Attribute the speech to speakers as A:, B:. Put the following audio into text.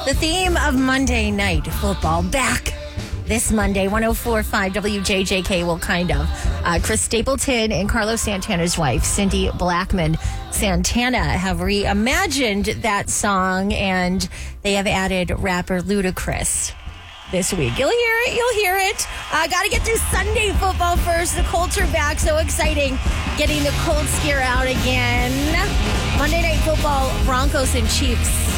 A: The theme of Monday Night Football back this Monday, 104.5 WJJK will kind of. Chris Stapleton and Carlos Santana's wife, Cindy Blackman Santana, have reimagined that song, and they have added rapper Ludacris this week. You'll hear it. Got to get through Sunday football first. The Colts are back. So exciting. Getting the Colts gear out again. Monday Night Football, Broncos and Chiefs.